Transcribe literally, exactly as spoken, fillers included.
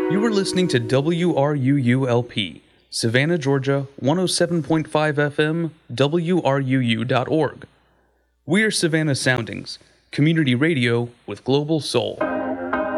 You are listening to W R U U L P, Savannah, Georgia, one oh seven point five F M, W R U U dot org. We are Savannah Soundings, community radio with global soul.